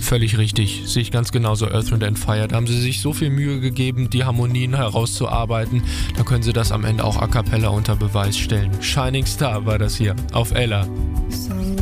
Völlig richtig, sehe ich ganz genauso. Earth, Wind & Fire, da haben sie sich so viel Mühe gegeben, die Harmonien herauszuarbeiten, da können sie das am Ende auch a cappella unter Beweis stellen. Shining Star war das hier, auf Ella.